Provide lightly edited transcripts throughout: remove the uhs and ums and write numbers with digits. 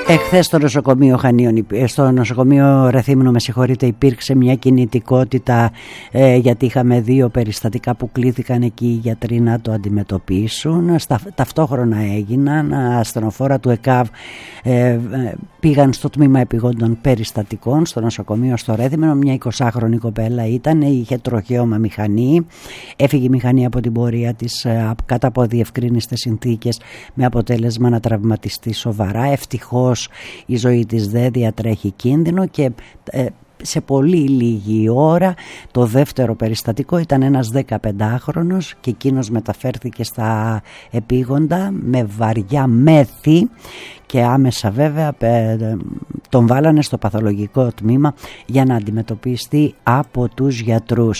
Εχθές στο νοσοκομείο Ρεθύμνου, με συγχωρείτε, υπήρξε μια κινητικότητα γιατί είχαμε 2 περιστατικά που κλήθηκαν εκεί οι γιατροί να το αντιμετωπίσουν. Ταυτόχρονα έγιναν. Ασθενοφόρα του ΕΚΑΒ πήγαν στο τμήμα επιγόντων περιστατικών στο νοσοκομείο στο Ρέθυμνο. Μια 20χρονη κοπέλα ήταν, είχε τροχαίωμα μηχανή, έφυγε η μηχανή από την πορεία της κατά από διευκρίνιστες συνθήκες, με αποτέλεσμα να τραυματιστεί σοβαρά. Ευτυχώς η ζωή της δεν διατρέχει κίνδυνο και σε πολύ λίγη ώρα το δεύτερο περιστατικό ήταν ένας 15χρονος και εκείνος μεταφέρθηκε στα επίγοντα με βαριά μέθη και άμεσα βέβαια τον βάλανε στο παθολογικό τμήμα για να αντιμετωπιστεί από τους γιατρούς.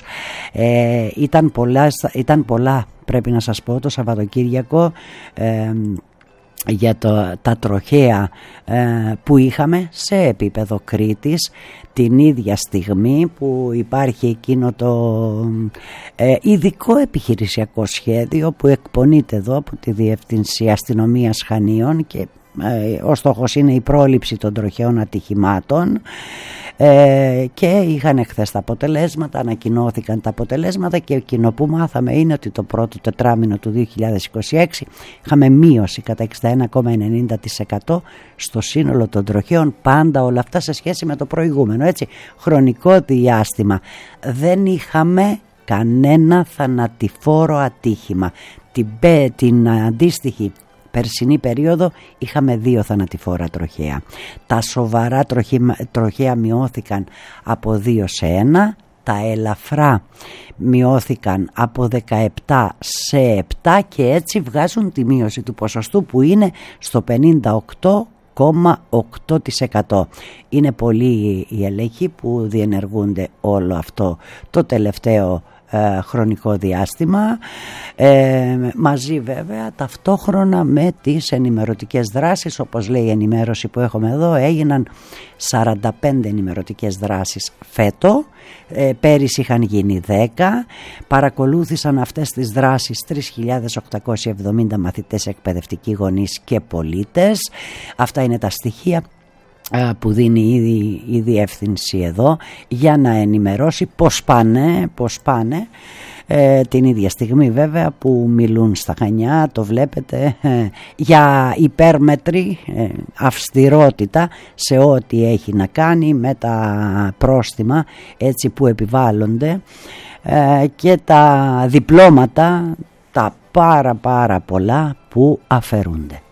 Ήταν πολλά πρέπει να σας πω το Σαββατοκύριακο για τα τροχαία που είχαμε σε επίπεδο Κρήτης, την ίδια στιγμή που υπάρχει εκείνο το ειδικό επιχειρησιακό σχέδιο που εκπονείται εδώ από τη Διεύθυνση Αστυνομίας Χανίων και ο στόχος είναι η πρόληψη των τροχαίων ατυχημάτων. Και είχαν χθες τα αποτελέσματα, ανακοινώθηκαν τα αποτελέσματα και εκείνο που μάθαμε είναι ότι το πρώτο τετράμινο του 2026 είχαμε μείωση κατά 61,90% στο σύνολο των τροχαίων, πάντα όλα αυτά σε σχέση με το προηγούμενο, έτσι, χρονικό διάστημα. Δεν είχαμε κανένα θανατηφόρο ατύχημα. Την αντίστοιχη περσινή περίοδο είχαμε 2 θανατηφόρα τροχαία. Τα σοβαρά τροχαία μειώθηκαν από 2 σε 1, τα ελαφρά μειώθηκαν από 17 σε 7 και έτσι βγάζουν τη μείωση του ποσοστού που είναι στο 58,8%. Είναι πολλοί οι έλεγχοι που διενεργούνται όλο αυτό το τελευταίο χρονικό διάστημα, μαζί βέβαια ταυτόχρονα με τις ενημερωτικές δράσεις. Όπως λέει η ενημέρωση που έχουμε εδώ, έγιναν 45 ενημερωτικές δράσεις φέτο, πέρυσι είχαν γίνει 10. Παρακολούθησαν αυτές τις δράσεις 3.870 μαθητές, εκπαιδευτικοί, γονείς και πολίτες. Αυτά είναι τα στοιχεία που δίνει ήδη η διεύθυνση εδώ για να ενημερώσει πώς πάνε. Την ίδια στιγμή βέβαια που μιλούν στα Χανιά, το βλέπετε, για υπέρμετρη αυστηρότητα σε ό,τι έχει να κάνει με τα πρόστιμα έτσι που επιβάλλονται και τα διπλώματα, τα πάρα πολλά που αφαιρούνται.